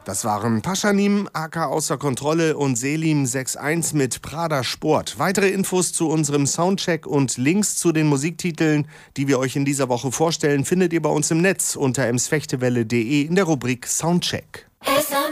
Das waren Paschanim, AK außer Kontrolle und Selim 6.1 mit Prada Sport. Weitere Infos zu unserem Soundcheck und Links zu den Musiktiteln, die wir euch in dieser Woche vorstellen, findet ihr bei uns im Netz unter emsfechtewelle.de in der Rubrik Soundcheck.